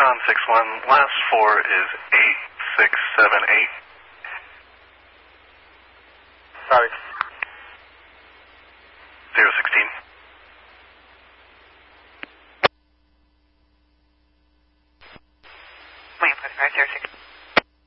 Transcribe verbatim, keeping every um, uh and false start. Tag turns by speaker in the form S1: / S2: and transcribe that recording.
S1: John six one, last four is eight six seven eight.